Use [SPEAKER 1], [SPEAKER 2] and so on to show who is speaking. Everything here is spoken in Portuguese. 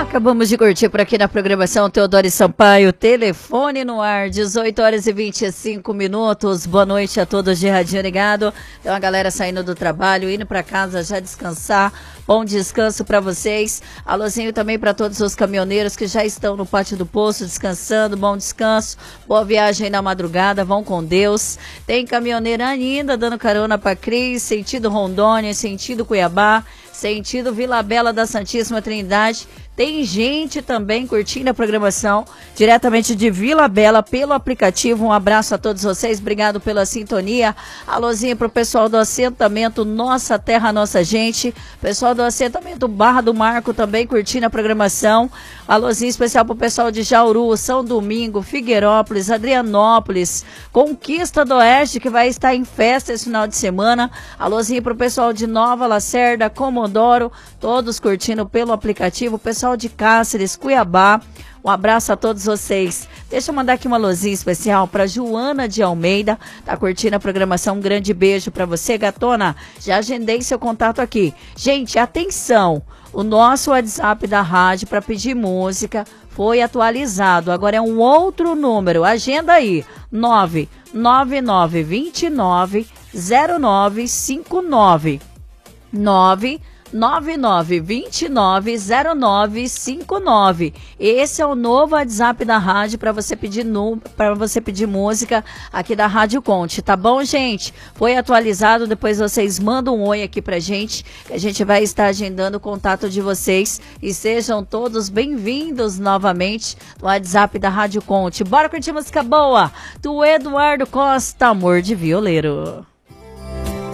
[SPEAKER 1] Acabamos de curtir por aqui na programação Teodoro Sampaio, telefone no ar, 18 horas e 25 minutos. Boa noite a todos de Radinho Ligado. Tem uma galera saindo do trabalho, indo para casa já descansar. Bom descanso para vocês. Alôzinho também para todos os caminhoneiros que já estão no pátio do posto descansando. Bom descanso, boa viagem na madrugada, vão com Deus. Tem caminhoneiro ainda dando carona para Cris, sentido Rondônia, sentido Cuiabá, sentido Vila Bela da Santíssima Trindade. Tem gente também curtindo a programação diretamente de Vila Bela pelo aplicativo. Um abraço a todos vocês, obrigado pela sintonia. Alôzinho pro pessoal do assentamento Nossa Terra, Nossa Gente. Pessoal do assentamento Barra do Marco também curtindo a programação. Alôzinho especial pro pessoal de Jauru, São Domingo, Figueirópolis, Adrianópolis, Conquista do Oeste, que vai estar em festa esse final de semana. Alôzinho pro pessoal de Nova Lacerda, Comodoro, todos curtindo pelo aplicativo. Pessoal de Cáceres, Cuiabá, um abraço a todos vocês. Deixa eu mandar aqui uma luzinha especial para Joana de Almeida, tá curtindo a programação, um grande beijo para você, gatona. Já agendei seu contato aqui. Gente, atenção, o nosso WhatsApp da rádio para pedir música foi atualizado, agora é um outro número, agenda aí, 999290959, 999290959. Esse é o novo WhatsApp da rádio para você pedir música aqui da Rádio Conte, tá bom, gente? Foi atualizado, depois vocês mandam um oi aqui pra gente, que a gente vai estar agendando o contato de vocês e sejam todos bem-vindos novamente no WhatsApp da Rádio Conte. Bora curtir música boa do Eduardo Costa, Amor de Violeiro.